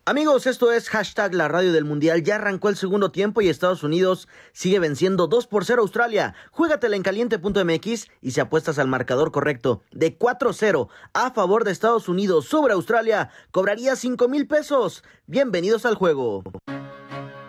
Amigos, esto es hashtag la radio del mundial. Ya arrancó el segundo tiempo y Estados Unidos sigue venciendo 2-0 a Australia. Juégatela en caliente.mx y si apuestas al marcador correcto de 4-0 a favor de Estados Unidos sobre Australia, cobrarías 5,000 pesos. Bienvenidos al juego.